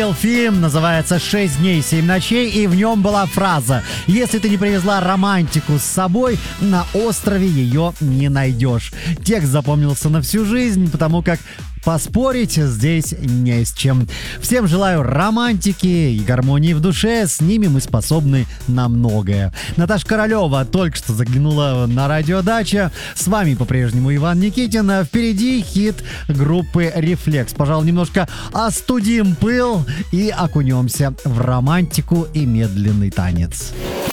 Фильм называется «6 дней, 7 ночей», и в нем была фраза: «Если ты не привезла романтику с собой, на острове ее не найдешь». Текст запомнился на всю жизнь, потому как поспорить здесь не с чем. Всем желаю романтики и гармонии в душе, с ними мы способны на многое. Наташа Королева только что заглянула на радио Дача. С вами по-прежнему Иван Никитин. Впереди хит группы «Рефлекс». Пожалуй, немножко остудим пыл и окунемся в романтику и медленный танец.